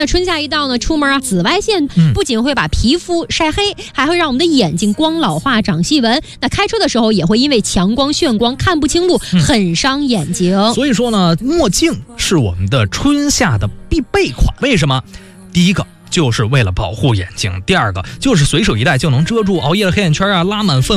那春夏一到呢，出门紫外线不仅会把皮肤晒黑，还会让我们的眼睛光老化、长细纹。那开车的时候也会因为强光、眩光看不清路，很伤眼睛。 所以说呢，墨镜是我们的春夏的必备款。为什么？第一个就是为了保护眼睛，第二个就是随手一戴就能遮住熬夜的黑眼圈啊，拉满分